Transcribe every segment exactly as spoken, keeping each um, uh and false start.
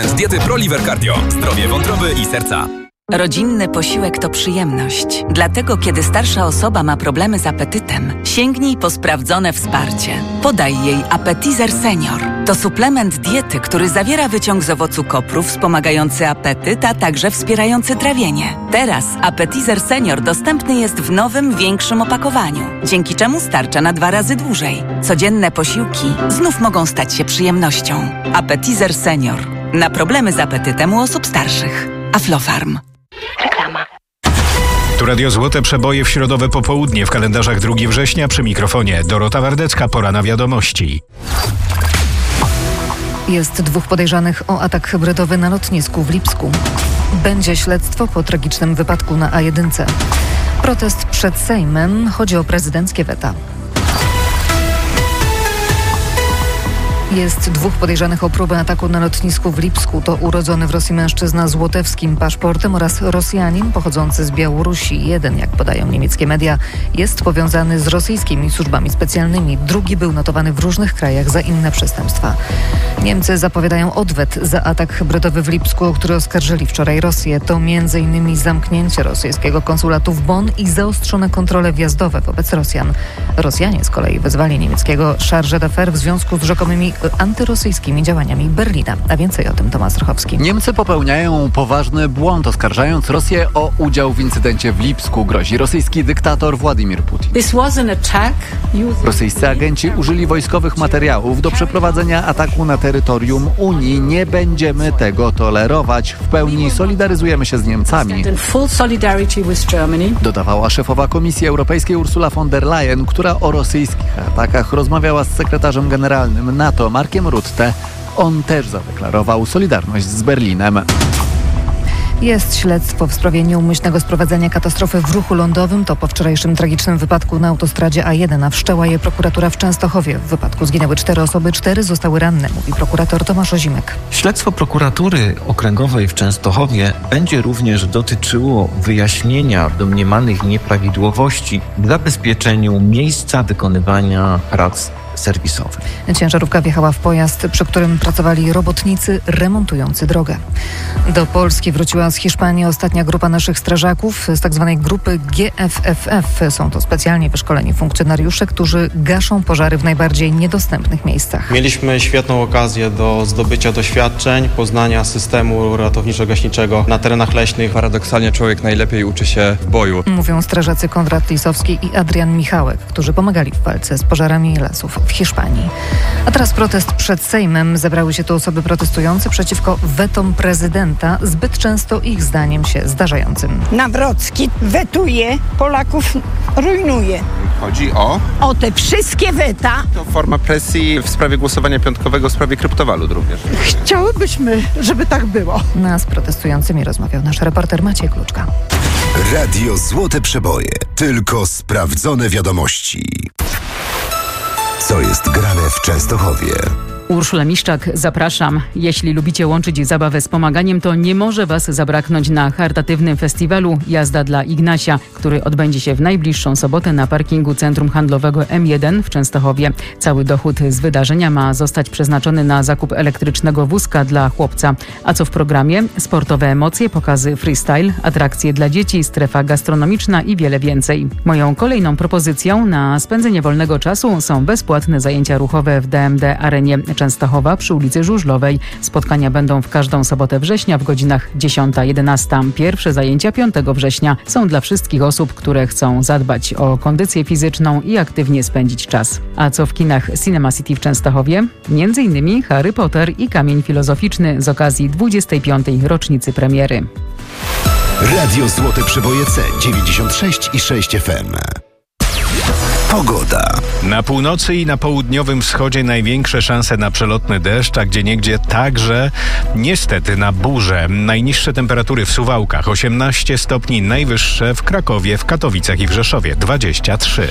Z diety ProLiver Cardio. Zdrowie wątroby i serca. Rodzinny posiłek to przyjemność. Dlatego, kiedy starsza osoba ma problemy z apetytem, sięgnij po sprawdzone wsparcie. Podaj jej Appetizer Senior. To suplement diety, który zawiera wyciąg z owocu kopru wspomagający apetyt, a także wspierający trawienie. Teraz Appetizer Senior dostępny jest w nowym, większym opakowaniu, dzięki czemu starcza na dwa razy dłużej. Codzienne posiłki znów mogą stać się przyjemnością. Appetizer Senior. Na problemy z apetytem u osób starszych. Aflofarm. Reklama. Tu Radio Złote Przeboje w środowe popołudnie w kalendarzach drugiego września. Przy mikrofonie Dorota Wardecka. Pora na wiadomości. Jest dwóch podejrzanych o atak hybrydowy na lotnisku w Lipsku. Będzie śledztwo po tragicznym wypadku na A jeden. Protest przed Sejmem. Chodzi o prezydenckie weta. Jest dwóch podejrzanych o próbę ataku na lotnisku w Lipsku. To urodzony w Rosji mężczyzna z łotewskim paszportem oraz Rosjanin pochodzący z Białorusi. Jeden, jak podają niemieckie media, jest powiązany z rosyjskimi służbami specjalnymi. Drugi był notowany w różnych krajach za inne przestępstwa. Niemcy zapowiadają odwet za atak hybrydowy w Lipsku, o który oskarżyli wczoraj Rosję. To między innymi zamknięcie rosyjskiego konsulatu w Bonn i zaostrzone kontrole wjazdowe wobec Rosjan. Rosjanie z kolei wezwali niemieckiego chargé d'affaires w związku z rzekomymi antyrosyjskimi działaniami Berlina. A więcej o tym Tomasz Rochowski. Niemcy popełniają poważny błąd, oskarżając Rosję o udział w incydencie w Lipsku. Grozi rosyjski dyktator Władimir Putin. Rosyjscy agenci użyli wojskowych materiałów do przeprowadzenia ataku na terytorium Unii. Nie będziemy tego tolerować. W pełni solidaryzujemy się z Niemcami, dodawała szefowa Komisji Europejskiej Ursula von der Leyen, która o rosyjskich atakach rozmawiała z sekretarzem generalnym NATO Markiem Rutte. On też zadeklarował solidarność z Berlinem. Jest śledztwo w sprawie nieumyślnego sprowadzenia katastrofy w ruchu lądowym. To po wczorajszym tragicznym wypadku na autostradzie A jeden, a wszczęła je prokuratura w Częstochowie. W wypadku zginęły cztery osoby, cztery zostały ranne, mówi prokurator Tomasz Ozimek. Śledztwo prokuratury okręgowej w Częstochowie będzie również dotyczyło wyjaśnienia domniemanych nieprawidłowości w zabezpieczeniu miejsca wykonywania prac serwisowych. Ciężarówka wjechała w pojazd, przy którym pracowali robotnicy remontujący drogę. Do Polski wróciła z Hiszpanii ostatnia grupa naszych strażaków z tzw. grupy G F F F. Są to specjalnie wyszkoleni funkcjonariusze, którzy gaszą pożary w najbardziej niedostępnych miejscach. Mieliśmy świetną okazję do zdobycia doświadczeń, poznania systemu ratowniczo-gaśniczego na terenach leśnych. Paradoksalnie człowiek najlepiej uczy się w boju. Mówią strażacy Konrad Lisowski i Adrian Michałek, którzy pomagali w walce z pożarami lasów w Hiszpanii. A teraz protest przed Sejmem. Zebrały się tu osoby protestujące przeciwko wetom prezydenta, zbyt często ich zdaniem się zdarzającym. Nawrocki wetuje, Polaków rujnuje. Chodzi o? O te wszystkie weta. To forma presji w sprawie głosowania piątkowego w sprawie kryptowalut również. Chciałybyśmy, żeby tak było. No, z protestującymi rozmawiał nasz reporter Maciej Kluczka. Radio Złote Przeboje. Tylko sprawdzone wiadomości. Co jest grane w Częstochowie? Urszula Miszczak, zapraszam. Jeśli lubicie łączyć zabawę z pomaganiem, to nie może Was zabraknąć na charytatywnym festiwalu Jazda dla Ignasia, który odbędzie się w najbliższą sobotę na parkingu Centrum Handlowego M jeden w Częstochowie. Cały dochód z wydarzenia ma zostać przeznaczony na zakup elektrycznego wózka dla chłopca. A co w programie? Sportowe emocje, pokazy freestyle, atrakcje dla dzieci, strefa gastronomiczna i wiele więcej. Moją kolejną propozycją na spędzenie wolnego czasu są bezpłatne zajęcia ruchowe w D M D Arenie Częstochowa przy ulicy Żużlowej. Spotkania będą w każdą sobotę września w godzinach dziesiąta jedenasta. Pierwsze zajęcia piątego września są dla wszystkich osób, które chcą zadbać o kondycję fizyczną i aktywnie spędzić czas. A co w kinach Cinema City w Częstochowie? Między innymi Harry Potter i Kamień Filozoficzny z okazji dwudziestej piątej rocznicy premiery. Radio Złote Przeboje C dziewięćdziesiąt sześć i sześć F M. Pogoda. Na północy i na południowym wschodzie największe szanse na przelotny deszcz, a gdzieniegdzie także niestety na burzę. Najniższe temperatury w Suwałkach osiemnaście stopni, najwyższe w Krakowie, w Katowicach i w Rzeszowie dwadzieścia trzy.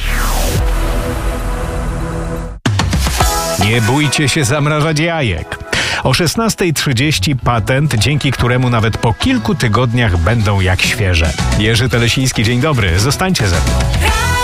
Nie bójcie się zamrażać jajek. O szesnasta trzydzieści patent, dzięki któremu nawet po kilku tygodniach będą jak świeże. Jerzy Telesiński, dzień dobry, zostańcie ze mną.